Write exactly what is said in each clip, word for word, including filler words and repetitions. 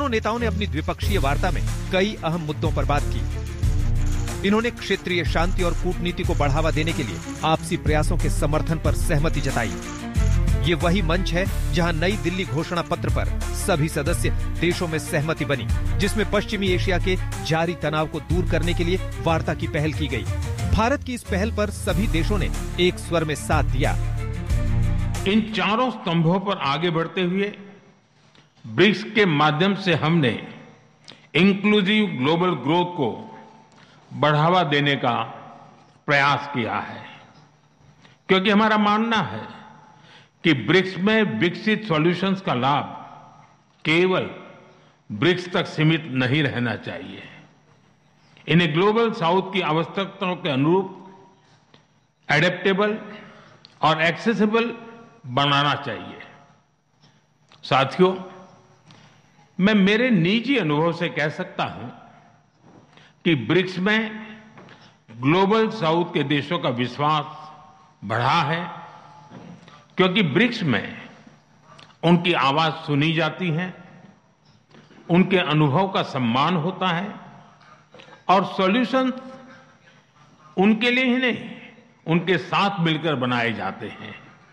दोनों नेताओं ने अपनी द्विपक्षीय वार्ता में कई अहम मुद्दों पर बात की। इन्होंने क्षेत्रीय शांति और कूटनीति को बढ़ावा देने के लिए आपसी प्रयासों के समर्थन पर सहमति जताई। ये वही मंच है जहां नई दिल्ली घोषणा पत्र पर सभी सदस्य देशों में सहमति बनी, जिसमें पश्चिमी एशिया के जारी तनाव को दूर करने के लिए वार्ता की पहल की गई। भारत की इस पहल पर सभी देशों ने एक स्वर में साथ दिया। इन चारों स्तंभों पर आगे बढ़ते हुए ब्रिक्स के माध्यम से हमने इंक्लूसिव ग्लोबल ग्रोथ को बढ़ावा देने का प्रयास किया है, क्योंकि हमारा मानना है कि ब्रिक्स में विकसित सॉल्यूशंस का लाभ केवल ब्रिक्स तक सीमित नहीं रहना चाहिए। इन्हें ग्लोबल साउथ की आवश्यकताओं के अनुरूप एडेप्टेबल और एक्सेसिबल बनाना चाहिए। साथियों, मैं मेरे निजी अनुभव से कह सकता हूं कि ब्रिक्स में ग्लोबल साउथ के देशों का विश्वास बढ़ा है, क्योंकि ब्रिक्स में उनकी आवाज सुनी जाती है, उनके अनुभव का सम्मान होता है और सॉल्यूशन उनके लिए ही नहीं, उनके साथ मिलकर बनाए जाते हैं।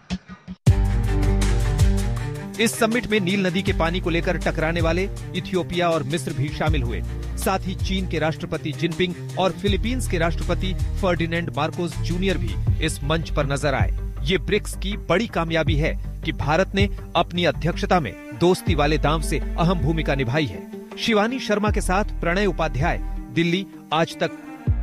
इस समिट में नील नदी के पानी को लेकर टकराने वाले इथियोपिया और मिस्र भी शामिल हुए। साथ ही चीन के राष्ट्रपति जिनपिंग और फिलीपींस के राष्ट्रपति फर्डिनेंड मार्कोस जूनियर भी इस मंच पर नजर आए। ये ब्रिक्स की बड़ी कामयाबी है कि भारत ने अपनी अध्यक्षता में दोस्ती वाले दांव से अहम भूमिका निभाई है। शिवानी शर्मा के साथ प्रणय उपाध्याय, दिल्ली आज तक।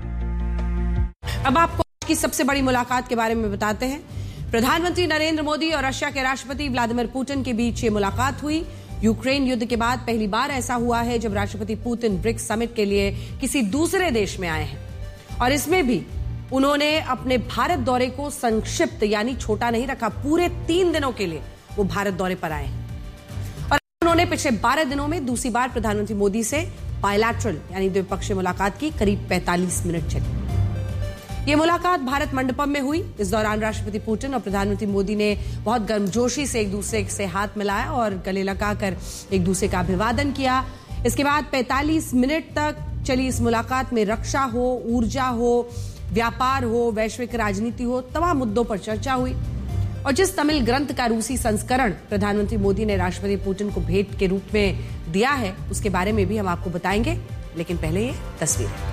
अब आपको की सबसे बड़ी मुलाकात के बारे में बताते हैं। प्रधानमंत्री नरेंद्र मोदी और रशिया के राष्ट्रपति व्लादिमीर पुतिन के बीच ये मुलाकात हुई। यूक्रेन युद्ध के बाद पहली बार ऐसा हुआ है जब राष्ट्रपति पुतिन ब्रिक्स समिट के लिए किसी दूसरे देश में आए हैं, और इसमें भी उन्होंने अपने भारत दौरे को संक्षिप्त यानी छोटा नहीं रखा। पूरे तीन दिनों के लिए वो भारत दौरे पर आए हैं और उन्होंने पिछले बारह दिनों में दूसरी बार प्रधानमंत्री मोदी से बायलैटरल यानी द्विपक्षीय मुलाकात की। करीब पैंतालीस मिनट चली ये मुलाकात भारत मंडपम में हुई। इस दौरान राष्ट्रपति पुतिन और प्रधानमंत्री मोदी ने बहुत गर्मजोशी से एक दूसरे से हाथ मिलाया और गले लगाकर एक दूसरे का अभिवादन किया। इसके बाद पैंतालीस मिनट तक चली इस मुलाकात में रक्षा हो, ऊर्जा हो, व्यापार हो, वैश्विक राजनीति हो, तमाम मुद्दों पर चर्चा हुई। और जिस तमिल ग्रंथ का रूसी संस्करण प्रधानमंत्री मोदी ने राष्ट्रपति पुतिन को भेंट के रूप में दिया है, उसके बारे में भी हम आपको बताएंगे, लेकिन पहले ये तस्वीरें।